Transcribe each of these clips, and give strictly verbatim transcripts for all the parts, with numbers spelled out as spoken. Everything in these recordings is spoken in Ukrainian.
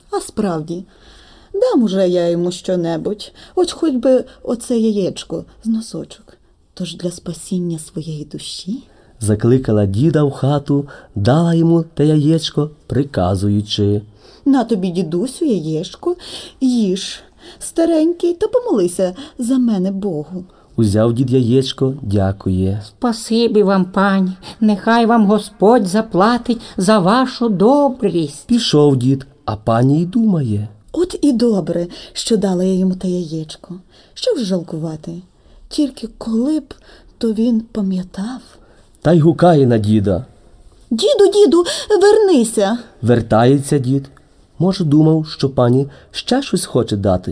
А справді, дам уже я йому щонебудь, хоч хоч би оце яєчко з носочок. Тож для спасіння своєї душі. Закликала діда в хату, дала йому те яєчко, приказуючи: На тобі, дідусю, яєчко, їж, старенький, та помолися за мене Богу. Узяв дід яєчко, дякує. Спасибі вам, пані, нехай вам Господь заплатить за вашу добрість. Пішов дід, а пані й думає: От і добре, що дала я йому те яєчко. Що ж жалкувати? Тільки коли б то він пам'ятав. Та й гукає на діда. Діду, діду, вернися. Вертається дід. Може, думав, що пані ще щось хоче дати.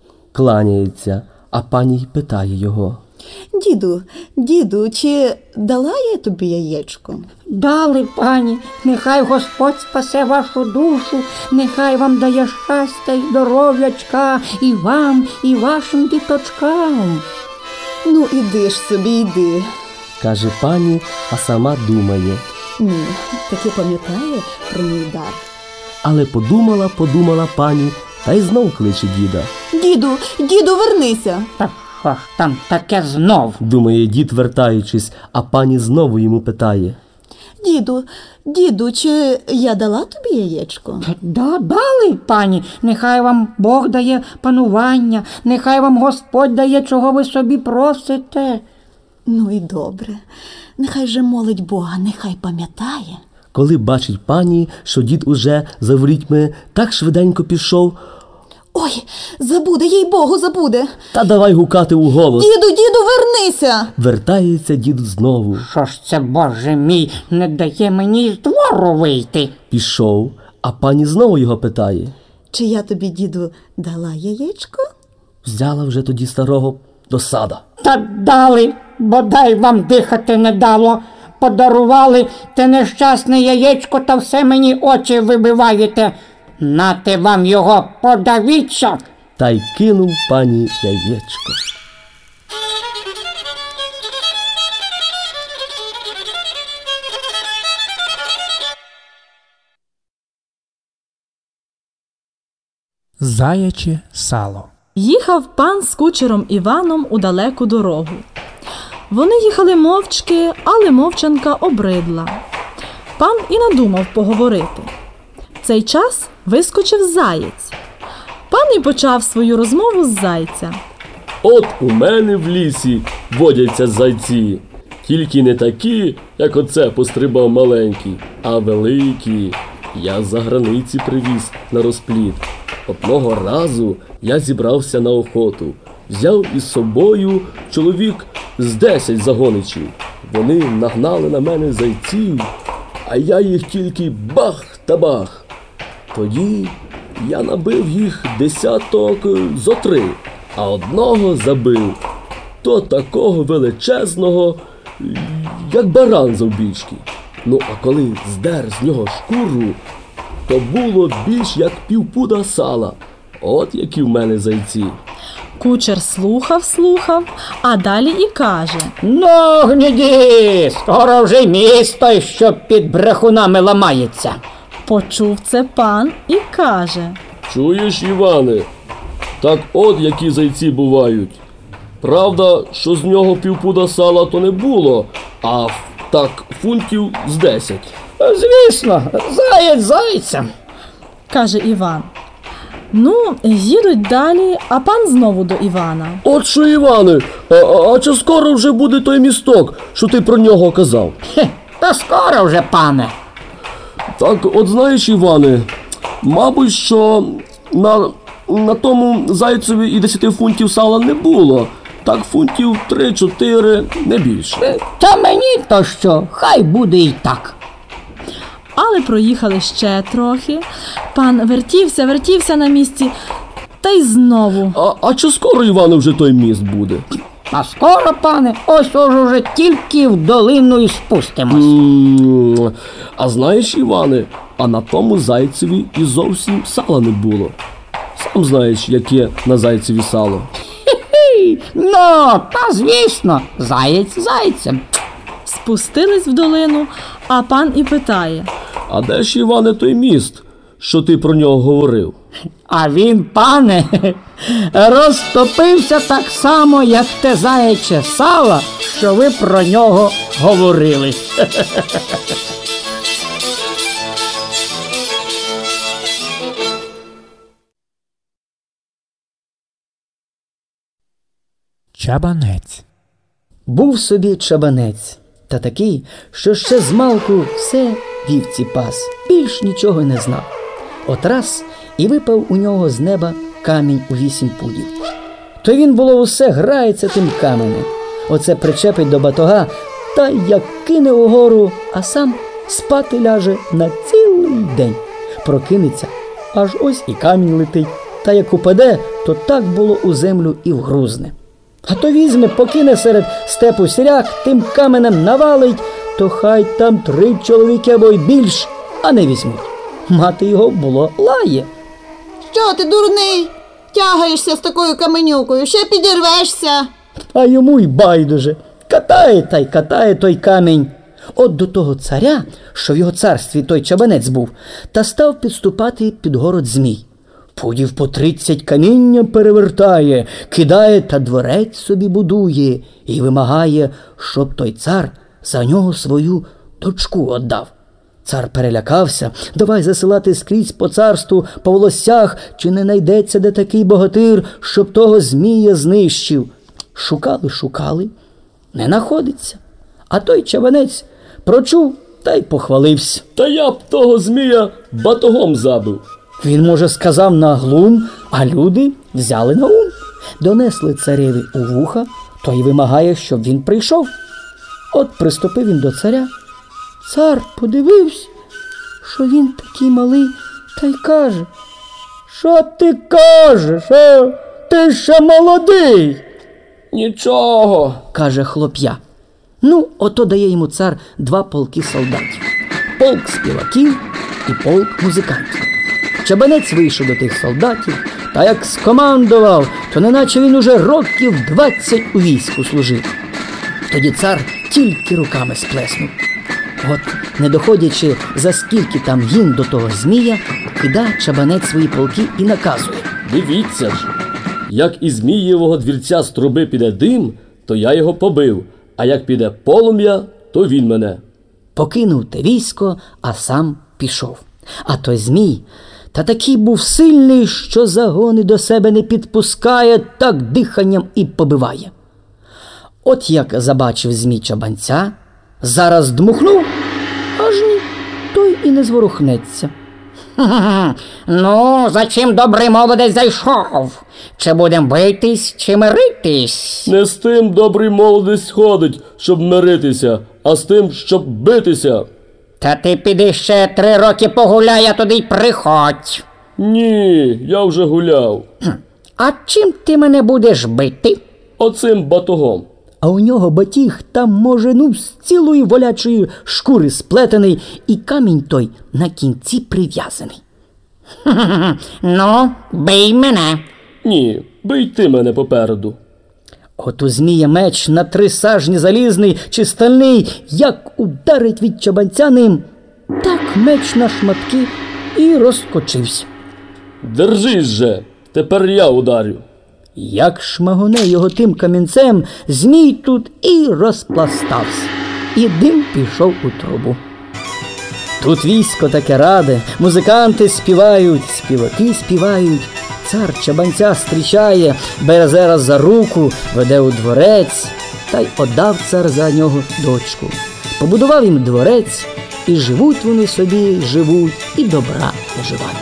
Кланяється, а пані й питає його: Діду, діду, чи дала я тобі яєчко? Дали, пані, нехай Господь спасе вашу душу, нехай вам дає щастя й здоров'ячка і вам, і вашим діточкам. Ну, іди ж собі, іди. Каже пані, а сама думає. Ні, таки пам'ятає про мій дар. Але подумала, подумала пані, та й знов кличе діда. Діду, діду, вернися. Та що ж там таке знов? Думає дід, вертаючись, а пані знову йому питає. Діду, діду, чи я дала тобі яєчко? Да, дали, пані, нехай вам Бог дає панування, нехай вам Господь дає, чого ви собі просите. Ну і добре. Нехай же молить Бога, нехай пам'ятає. Коли бачить пані, що дід уже за ворітьми так швиденько пішов, Ой, забуде, їй Богу, забуде. та давай гукати у голос. Діду, діду, вернися. Вертається дід знову. Що ж це, Боже мій, не дає мені з двору вийти? Пішов, а пані знову його питає. Чи я тобі, діду, дала яєчко? Взяла вже тоді старого досада. Та дали, бодай вам дихати не дало. Подарували те нещасне яєчко, та все мені очі вибиваєте. Нате вам його, подавіться. Та й кинув пані яєчко. Заяче сало. Їхав пан з кучером Іваном у далеку дорогу. Вони їхали мовчки, але мовчанка обридла. Пан і надумав поговорити. В цей час вискочив заєць. Пан і почав свою розмову з зайця. От у мене в лісі водяться зайці. Тільки не такі, як оце пострибав маленький, а великі. Я з-за границі привіз на розплід. Одного разу я зібрався на охоту. Взяв із собою чоловік з десять загоничів. Вони нагнали на мене зайців, а я їх тільки бах та бах. Тоді я набив їх десяток зо три, а одного забив. То такого величезного, як баран завбільшки. Ну, а коли здер з нього шкуру, то було більш як півпуда сала. От які в мене зайці. Кучер слухав, слухав, а далі і каже. Ну, гніді, скоро вже місто, що під брехунами ламається. Почув це пан і каже. Чуєш, Іване? Так от які зайці бувають. Правда, що з нього півпуда сала то не було, а так фунтів з десять. Звісно, заєць зайцем. Каже Іван. Ну, їдуть далі, а пан знову до Івана. От що, Іване, а, а, а чи скоро вже буде той місток, що ти про нього казав? Хе, та скоро вже, пане. Так, от знаєш, Іване, мабуть, що на, на тому зайцеві і десяти фунтів сала не було. Так фунтів три-чотири, не більше. Та мені то що, хай буде і так. Але проїхали ще трохи. Пан вертівся, вертівся на місці, та й знову. А, а чи скоро, Іване, вже той міст буде? А скоро, пане, ось ось уже тільки в долину і спустимось. М, А знаєш, Іване, а на тому зайцеві і зовсім сала не було. Сам знаєш, яке на зайцеві сало. Хі-хі, ну, та звісно, заєць зайцем. Спустились в долину, а пан і питає. А де ж, Іване, той міст, що ти про нього говорив? А він, пане, розтопився так само, як те заяче сало, що ви про нього говорили. Чабанець. Був собі чабанець, та такий, що ще змалку все вівці пас, більш нічого не знав. От раз і випав у нього з неба камінь у вісім пудів. То він, було, усе грається тим каменем. Оце причепить до батога, та як кине угору, а сам спати ляже на цілий день. Прокинеться, аж ось і камінь летить, та як упаде, то так було у землю і вгрузне. А то візьме, покине серед степу сіряк, тим каменем навалить, то хай там три чоловіки або й більш, а не візьмуть. Мати його, було, лає. Що ти, дурний? Тягаєшся з такою каменюкою, ще підірвешся. А йому й байдуже. Катає та й катає той камінь. От до того царя, що в його царстві той чабанець був, та став підступати під город Змій. Пудів по тридцять каміння перевертає, кидає та дворець собі будує і вимагає, щоб той цар за нього свою дочку отдав. Цар перелякався, давай засилати скрізь по царству, по волоссях, чи не найдеться де такий богатир, щоб того Змія знищив. Шукали, шукали, не находиться. А той чабанець прочув та й похвалився. Та я б того Змія батогом забив. Він, може, сказав на глум, а люди взяли на ум. Донесли цареві у вуха, той вимагає, щоб він прийшов. От приступив він до царя. Цар подивився, що він такий малий, та й каже: «Що ти кажеш, а? Ти ще молодий!» Нічого, каже хлоп'я. Ну, ото дає йому цар два полки солдатів. Полк співаків і полк музикантів. Чабанець вийшов до тих солдатів, та як скомандував, то неначе він уже років двадцять у війську служив. Тоді цар тільки руками сплеснув. От, не доходячи, за скільки там гін до того Змія, кидає чабанець свої полки і наказує: дивіться ж, як із Змієвого двірця з труби піде дим, то я його побив, а як піде полум'я, то він мене. Покинув те військо, а сам пішов. А той Змій та такий був сильний, що загони до себе не підпускає, так диханням і побиває. От як забачив Змій чабанця, зараз дмухнув, аж ні, той і не зворухнеться. Ну, за чим добрий молодець зайшов? Чи будем битись, чи миритись? Не з тим добрий молодець ходить, щоб миритися, а з тим, щоб битися. Та ти піди ще три роки погуляй, а туди й приходь. Ні, я вже гуляв. А чим ти мене будеш бити? Оцим батогом. А у нього батіг там, може, ну, з цілої волячої шкури сплетений, і камінь той на кінці прив'язаний. Ну, бий мене. Ні, бий ти мене попереду. От у Змія меч на три сажні залізний чи стальний, як ударить від чабанця ним, так меч на шматки і розкочився. Держись же, тепер я ударю. Як шмагоне його тим камінцем, Змій тут і розпластався, і дим пішов у трубу. Тут військо таке раде, музиканти співають, співаки співають. Цар чабанця зустрічає, бере зараз за руку, веде у дворець, та й отдав цар за нього дочку. Побудував їм дворець, і живуть вони собі, живуть, і добра наживають.